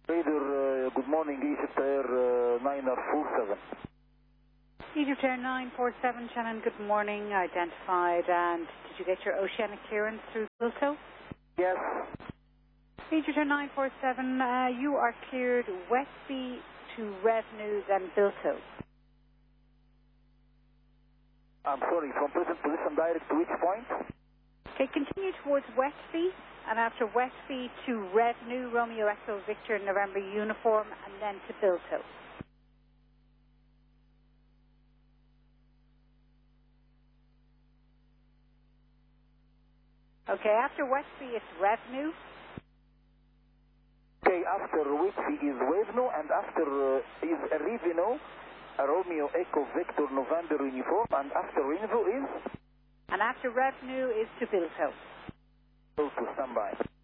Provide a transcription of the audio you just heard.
Raider, good morning, Egypt Air 947. Egypt Air 947, Shannon, good morning, identified, and did you get your oceanic clearance through Bilto? Yes. Egypt Air 947, you are cleared Westby to Revenues and Bilto. I'm sorry, from present position direct to which point? Okay, continue towards Westby, and after Westby to Revenue, Romeo Echo Victor November uniform, and then to Bilto. Okay, after Westby it's Revenue. Okay, after Westby is Revenue, and after is Revenue, Romeo Echo Victor November uniform, and after Revenue is? And after Revenue is to Bilto. Bilto, stand by.